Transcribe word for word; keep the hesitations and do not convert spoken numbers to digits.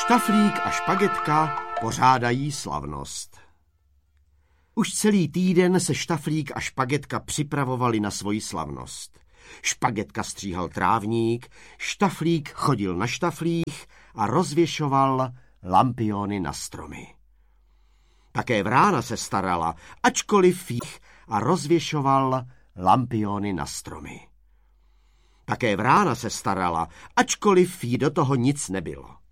Štaflík a Špagetka pořádají slavnost. Už celý týden se Štaflík a Špagetka připravovali na svoji slavnost. Špagetka stříhal trávník, Štaflík chodil na štaflích a rozvěšoval lampiony na stromy. Také Vrána se starala, ačkoliv jich, a rozvěšoval lampiony na stromy. Také Vrána se starala, ačkoliv jí do toho nic nebylo.